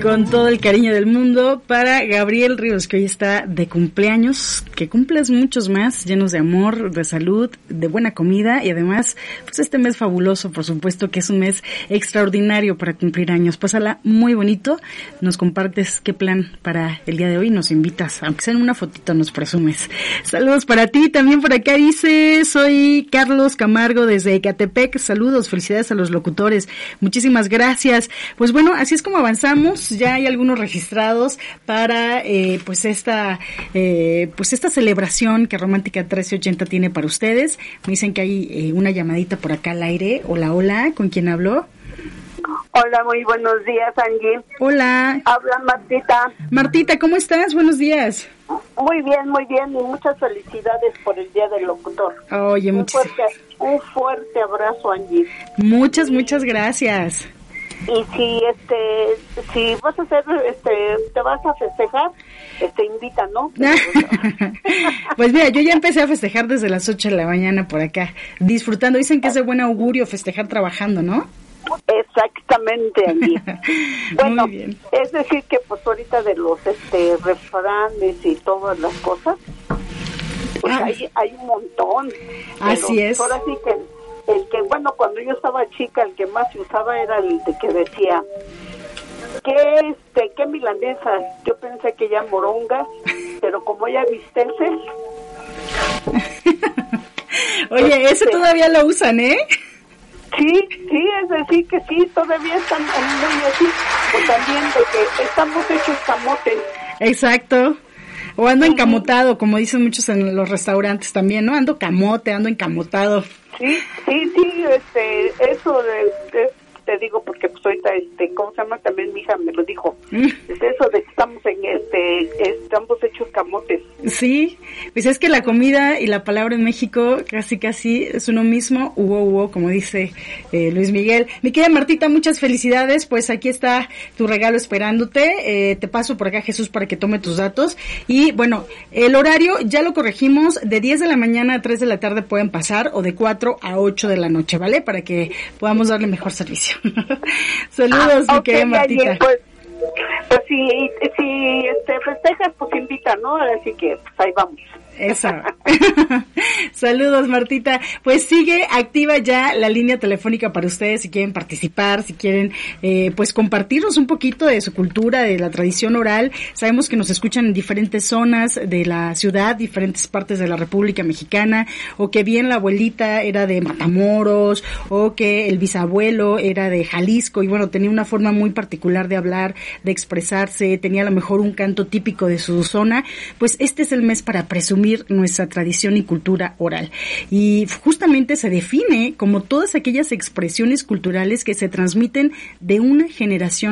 Con todo el cariño del mundo para Gabriel Ríos, que hoy está de cumpleaños, que cumples muchos más, llenos de amor, de salud, de buena comida y además, pues este mes fabuloso, por supuesto que es un mes extraordinario para cumplir años. Pásala muy bonito, nos compartes qué plan para el día de hoy, nos invitas, aunque sea en una fotito nos presumes. Saludos para ti, también por acá dice, soy Carlos Camargo desde Ecatepec, saludos, felicidades a los locutores, muchísimas gracias. Pues bueno, así es como avanzamos. Ya hay algunos registrados para pues esta celebración que Romántica 1380 tiene para ustedes. Me dicen que hay una llamadita por acá al aire. Hola, hola, ¿con quién habló? Hola, muy buenos días, Angie. Hola. Habla Martita. Martita, ¿cómo estás? Buenos días. Muy bien, y muchas felicidades por el Día del Locutor. Oye, un fuerte abrazo, Angie. Muchas gracias. Y si vas a hacer, te vas a festejar, invita, ¿no? Pues mira, yo ya empecé a festejar desde las 8 de la mañana por acá, disfrutando. Dicen que es de buen augurio festejar trabajando, ¿no? Exactamente, Angie. Bueno, muy bien. Es decir que pues ahorita de los restaurantes y todas las cosas, pues hay un montón. Así es. Ahora sí que el que, bueno, cuando yo estaba chica, el que más se usaba era el de que decía, ¿qué milanesas? Yo pensé que ya morongas, pero como ya bisteces. Oye, ese todavía lo usan, ¿eh? Sí, es decir que sí, todavía están muy así, pues también de que estamos hechos camotes. Exacto. O ando encamotado, como dicen muchos en los restaurantes también, ¿no? Ando camote, ando encamotado. Sí, eso te digo porque pues ahorita, ¿cómo se llama? También mi hija me lo dijo. Es eso de que estamos estamos hechos camotes. Sí, pues es que la comida y la palabra en México casi es uno mismo, hubo, como dice Luis Miguel. Mi querida Martita, muchas felicidades, pues aquí está tu regalo esperándote. Te paso por acá, Jesús, para que tome tus datos. Y bueno, el horario ya lo corregimos, de 10 de la mañana a 3 de la tarde pueden pasar, o de 4 a 8 de la noche, ¿vale? Para que podamos darle mejor servicio. Saludos, mi querida Martita. Pues si festejas, pues invita, ¿no? Así que pues ahí vamos. Esa. Saludos, Martita. Pues sigue activa ya la línea telefónica para ustedes si quieren participar, si quieren pues compartirnos un poquito de su cultura, de la tradición oral. Sabemos que nos escuchan en diferentes zonas de la ciudad, diferentes partes de la República Mexicana, o que bien la abuelita era de Matamoros, o que el bisabuelo era de Jalisco, y bueno, tenía una forma muy particular de hablar, de expresarse, tenía a lo mejor un canto típico de su zona. Pues este es el mes para presumir nuestra tradición y cultura oral. Y justamente se define como todas aquellas expresiones culturales que se transmiten de una generación